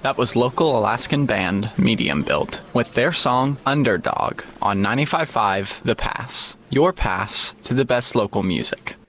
That was local Alaskan band Medium Built with their song Underdog on 95.5 The Pass. Your pass to the best local music.